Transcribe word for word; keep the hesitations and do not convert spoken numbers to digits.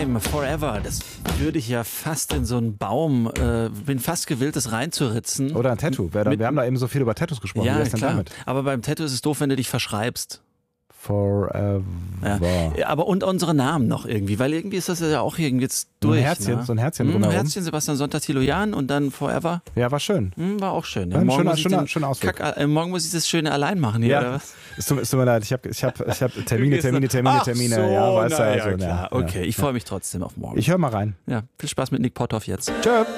Time, Forever. Das würde ich ja fast in so einen Baum, äh, bin fast gewillt, das reinzuritzen. Oder ein Tattoo. Wir, Mit, wir haben da eben so viel über Tattoos gesprochen. Ja, Wie ist denn klar. damit? Aber beim Tattoo ist es doof, wenn du dich verschreibst. Forever. Ja. Aber und unsere Namen noch irgendwie, weil irgendwie ist das ja auch irgendwie jetzt durch. Ein Herzchen, ne? so ein Herzchen hm, drumherum. Herzchen, Sebastian Sonntag, Thilo Jahn und dann Forever. Ja, war schön. Hm, war auch schön. Ja, War ein morgen, schöner, muss ich schöner, den schöner Ausflug. Kack, äh, morgen muss ich das Schöne allein machen hier, Ja. oder was? Es tut, es tut mir leid, ich habe ich hab, ich hab Termine, Termine, Termine, Ach Termine. so, ja, weißt du, na, also, ja, klar. ja, Okay, ja. ich freue mich trotzdem auf morgen. Ich höre mal rein. Ja, viel Spaß mit Nick Potthoff jetzt. Tschö.